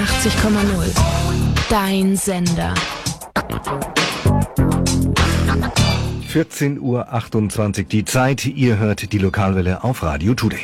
88,0. Dein Sender. 14:28 Uhr die Zeit. Ihr hört die Lokalwelle auf Radio Today.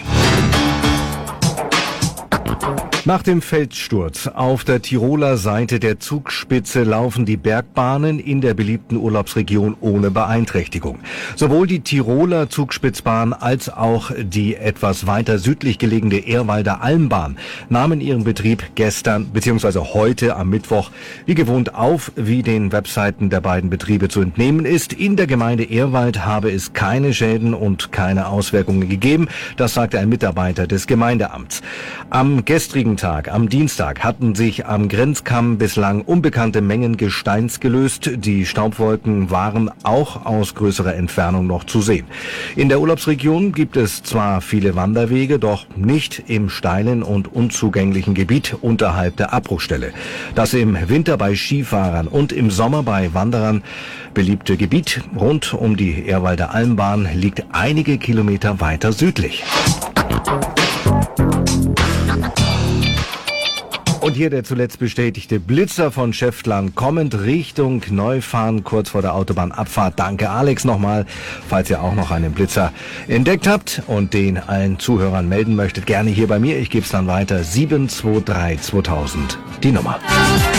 Nach dem Felssturz auf der Tiroler Seite der Zugspitze laufen die Bergbahnen in der beliebten Urlaubsregion ohne Beeinträchtigung. Sowohl die Tiroler Zugspitzbahn als auch die etwas weiter südlich gelegene Ehrwalder Almbahn nahmen ihren Betrieb gestern bzw. heute am Mittwoch wie gewohnt auf, wie den Webseiten der beiden Betriebe zu entnehmen ist. In der Gemeinde Ehrwald habe es keine Schäden und keine Auswirkungen gegeben. Das sagte ein Mitarbeiter des Gemeindeamts. Am gestrigen Tag, am Dienstag, hatten sich am Grenzkamm bislang unbekannte Mengen Gesteins gelöst. Die Staubwolken waren auch aus größerer Entfernung noch zu sehen. In der Urlaubsregion gibt es zwar viele Wanderwege, doch nicht im steilen und unzugänglichen Gebiet unterhalb der Abbruchstelle. Das im Winter bei Skifahrern und im Sommer bei Wanderern beliebte Gebiet rund um die Ehrwalder Almbahn liegt einige Kilometer weiter südlich. Und hier der zuletzt bestätigte Blitzer von Schäftlern kommend Richtung Neufahren, kurz vor der Autobahnabfahrt. Danke Alex nochmal, falls ihr auch noch einen Blitzer entdeckt habt und den allen Zuhörern melden möchtet, gerne hier bei mir. Ich gebe es dann weiter, 723 2000, die Nummer.